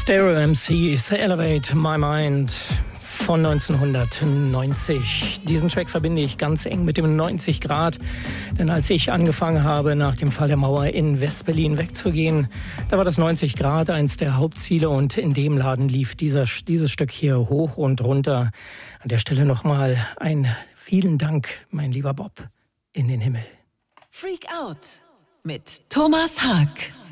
Stereo MCs, Elevate My Mind von 1990. Diesen Track verbinde ich ganz eng mit dem 90 Grad, denn als ich angefangen habe, nach dem Fall der Mauer in Westberlin wegzugehen, da war das 90 Grad eins der Hauptziele und in dem Laden lief dieses Stück hier hoch und runter. An der Stelle nochmal ein vielen Dank, mein lieber Bob, in den Himmel. Freak Out mit Thomas Haag.